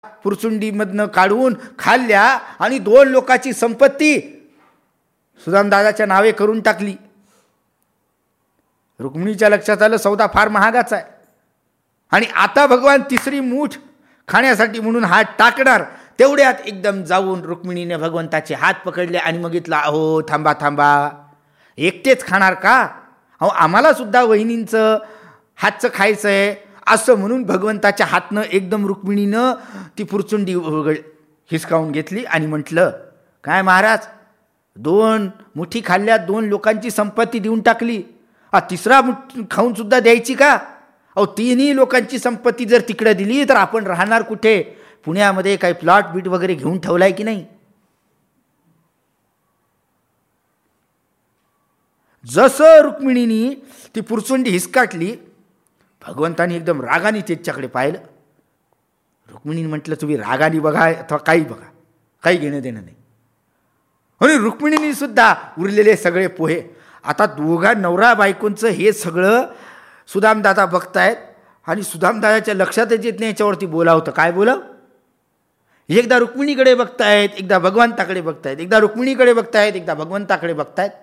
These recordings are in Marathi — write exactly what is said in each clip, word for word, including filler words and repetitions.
पुरचुंडीमधनं काढून खाल्ल्या आणि दोन लोकांची संपत्ती सुदामदादाच्या नावे करून टाकली. रुक्मिणीच्या लक्षात आलं सौदा फार महागाचा आहे आणि आता भगवान तिसरी मूठ खाण्यासाठी म्हणून हात टाकणार. तेवढ्यात एकदम जाऊन रुक्मिणीने भगवंताचे हात पकडले आणि मागितलं, अहो थांबा थांबा, एकटेच खाणार का? अहो आम्हाला सुद्धा वहिनींचं हातचं खायचं आहे. असं म्हणून भगवंताच्या हातनं एकदम रुक्मिणीनं ती पुरचुंडी हिसकावून घेतली आणि म्हटलं, काय महाराज, दोन मुठी खाल्ल्या, दोन लोकांची संपत्ती देऊन टाकली, आ तिसरा खाऊन सुद्धा द्यायची का? अहो तिन्ही लोकांची संपत्ती जर तिकडे दिली तर आपण राहणार कुठे? पुण्यामध्ये काही प्लॉट बीट वगैरे घेऊन ठेवलाय की नाही? जसं रुक्मिणीनी ती पुरचुंडी हिसकाटली, भगवंतानी एकदम रागाने त्याच्याकडे पाहिलं. रुक्मिणीने म्हटलं, तुम्ही रागाने बघा अथवा काही बघा, काही घेणं देणं नाही. आणि रुक्मिणीने सुद्धा उरलेले सगळे पोहे, आता दोघा नवरा बायकोंचं हे सगळं सुदामदादा बघतायत आणि सुदामदादाच्या लक्षातच येत नाही याच्यावरती बोला होतं. काय बोला? एकदा रुक्मिणीकडे बघतायत, एकदा भगवंताकडे बघतायत, एकदा रुक्मिणीकडे बघतायत, एकदा भगवंताकडे बघतायत.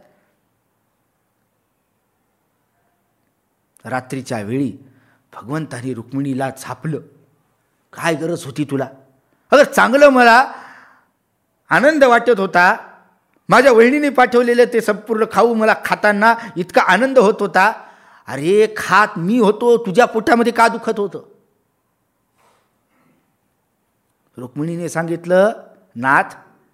रात्रीच्या वेळी भगवंतानी रुक्मिणीला झापलं. काय गरज होती तुला? अगर चांगलं मला आनंद वाटत होता, माझ्या वहिनीने पाठवलेलं ते संपूर्ण खाऊ मला खाताना इतका आनंद होत होता, अरे खात मी होतो, तुझ्या पोटामध्ये का दुखत होतं? रुक्मिणीने सांगितलं, नाथ,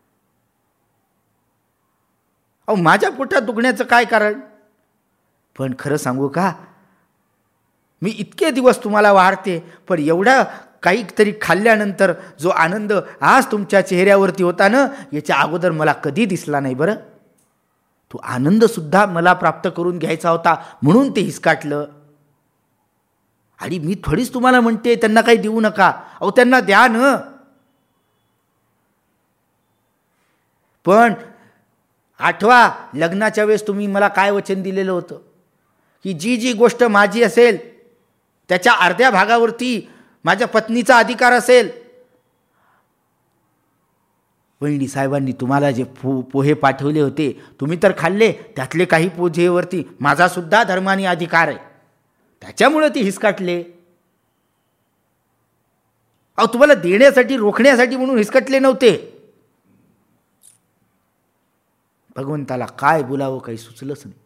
अहो माझ्या पोटात दुखण्याचं काय कारण? पण खरं सांगू का, मी इतके दिवस तुम्हाला वाढते, पण एवढा काहीतरी खाल्ल्यानंतर जो आनंद आज तुमच्या चेहऱ्यावरती होता ना, याच्या अगोदर मला कधी दिसला नाही. बरं, तो आनंद सुद्धा मला प्राप्त करून घ्यायचा होता म्हणून ते हिसकाटलं. आणि मी थोडीच तुम्हाला म्हणते त्यांना काही देऊ नका, अहो त्यांना द्या न. पण आठवा, लग्नाच्या वेळेस तुम्ही मला काय वचन दिलेलं होतं की जी जी गोष्ट माझी असेल त्याच्या अर्ध्या भागावरती माझ्या पत्नीचा अधिकार असेल. वहिनी साहेबांनी तुम्हाला जे पो पोहे पाठवले होते तुम्ही तर खाल्ले, त्यातले काही पोहेवरती माझा सुद्धा धर्मानी अधिकार आहे, त्याच्यामुळे ते हिसकाटले. अहो तुम्हाला देण्यासाठी रोखण्यासाठी म्हणून हिसकटले नव्हते. भगवंताला काय बोलावं काही सुचलंच नाही.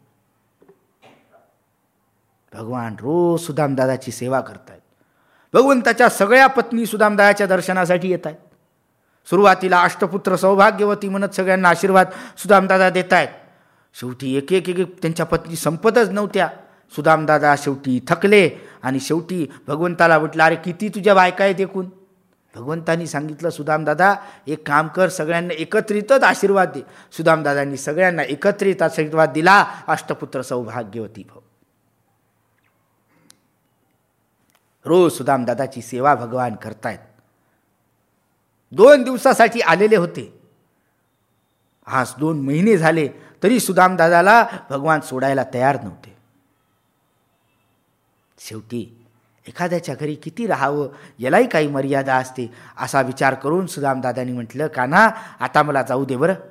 भगवान रोज सुदामदादाची सेवा करतायत. भगवंताच्या सगळ्या पत्नी सुदामदादाच्या दर्शनासाठी येत आहेत. सुरुवातीला अष्टपुत्र सौभाग्यवती म्हणत सगळ्यांना आशीर्वाद सुदामदादा देत आहेत. शेवटी एक एक एक त्यांच्या पत्नी संपतच नव्हत्या. सुदामदादा शेवटी थकले आणि शेवटी भगवंताला म्हटलं, अरे किती तुझ्या बायका आहेत एकूण? भगवंतांनी सांगितलं, सुदामदादा एक काम कर, सगळ्यांना एकत्रितच आशीर्वाद दे. सुदामदादांनी सगळ्यांना एकत्रित आशीर्वाद दिला. अष्टपुत्र सौभाग्यवती भव. रोज सुदामदादाची सेवा भगवान करतायत. दोन दिवसासाठी आलेले होते, आज दोन महिने झाले तरी सुदामदादाला भगवान सोडायला तयार नव्हते. शेवटी एखाद्याच्या घरी किती राहावं यालाही काही मर्यादा असते, असा विचार करून सुदामदादांनी म्हटलं, कान्हा आता मला जाऊ दे बरं.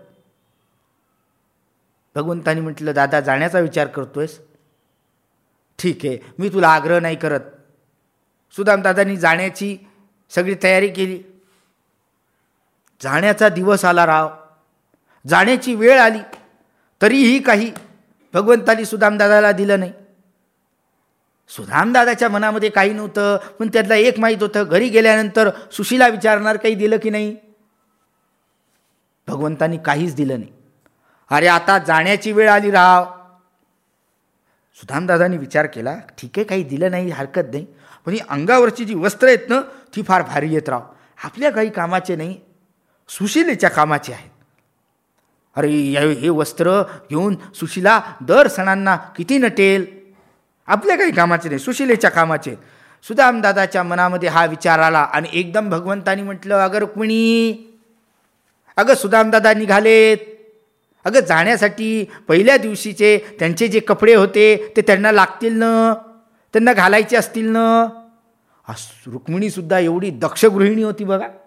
भगवंतांनी म्हटलं, दादा जाण्याचा विचार करतोयस? ठीक आहे, मी तुला आग्रह नाही करत. सुदामदादांनी जाण्याची सगळी तयारी केली. जाण्याचा दिवस आला, राव जाण्याची वेळ आली, तरीही काही भगवंतांनी सुदामदादाला दिलं नाही. सुदामदादाच्या मनामध्ये काही नव्हतं, पण त्यातला एक माहीत होतं, घरी गेल्यानंतर सुशीला विचारणार काही दिलं की नाही. भगवंतांनी काहीच दिलं नाही. अरे आता जाण्याची वेळ आली राव. सुदामदादांनी विचार केला, ठीक आहे काही दिलं नाही हरकत नाही, पण ही अंगावरची जी वस्त्र आहेत ना ती फार भारी येत राव, आपल्या काही कामाचे नाही, सुशीलेच्या कामाचे आहेत. अरे हे वस्त्र घेऊन सुशीला दर सणांना किती नटेल, आपल्या काही कामाचे नाही, सुशीलेच्या कामाचे. सुदामदादाच्या मनामध्ये हा विचार आला आणि एकदम भगवंतानी म्हटलं, अगं रुक्मिणी, अगं सुदामदादा निघालेत, अगं जाण्यासाठी पहिल्या दिवशीचे त्यांचे जे कपडे होते ते त्यांना लागतील ना, त्यांना घालायचे असतील ना. हा रुक्मिणीसुद्धा एवढी दक्ष गृहिणी होती बघा.